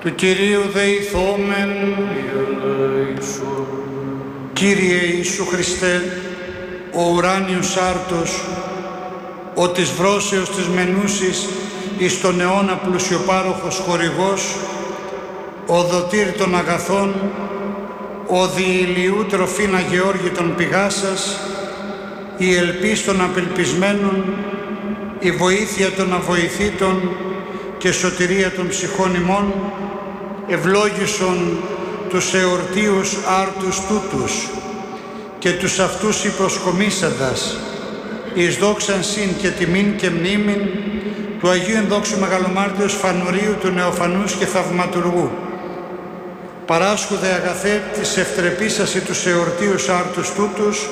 Του Κυρίου δεηθόμεν. Κύριε Ιησού Χριστέ, ο ουράνιος άρτος, ο της βρώσεως της μενούσης εις τον αιώνα πλουσιοπάροχος χορηγός, ο δοτήρ των αγαθών, ο διηλιού τροφήν αγεώργητον πηγάσας, η ελπίς των απελπισμένων, η βοήθεια των αβοηθήτων και σωτηρία των ψυχών ημών, ευλόγησον τους εορτίους άρτους τούτους και τους αυτούς υπροσκομίσαντας, εις δόξαν συν και τιμήν και μνήμην του Αγίου Ενδόξου Μεγαλομάρτυρος Φανουρίου του Νεοφανούς και Θαυματουργού. Παράσχουδε αγαθέ της ευτρεπήσασι τους εορτίους άρτους τούτους,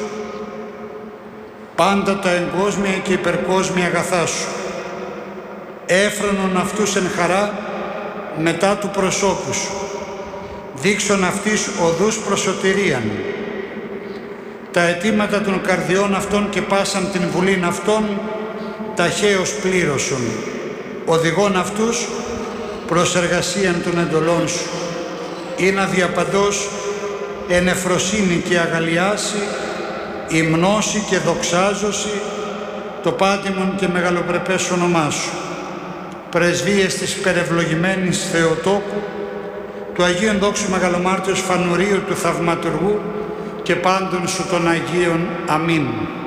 πάντα τα εγκόσμια και υπερκόσμια αγαθά σου. Έφρανον αυτούς εν χαρά μετά του προσώπου σου. Δείξον αυτής οδούς προς σωτηρίαν. Τα αιτήματα των καρδιών αυτών και πάσαν την βουλήν αυτών, ταχαίως πλήρωσον. Οδηγών αυτούς προς εργασίαν των εντολών σου. Είναι αδιαπαντός εν εφροσύνη και αγαλιάση, υμνώσει και δοξάζωση το πάτημον και μεγαλοπρεπές όνομά σου. Πρεσβείες της περευλογημένης Θεοτόκου, του Αγίου Ενδόξου Μεγαλομάρτυρος Φανουρίου του Θαυματουργού και πάντων σου των Αγίων. Αμήν.